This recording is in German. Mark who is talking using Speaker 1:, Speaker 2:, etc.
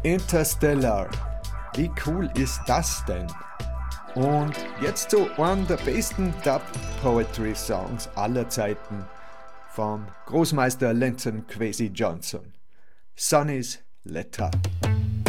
Speaker 1: Interstellar. Wie cool ist das denn? Und jetzt so einen der besten Dub-Poetry-Songs aller Zeiten vom Großmeister Linton Kwesi Johnson. Sonny's Letter.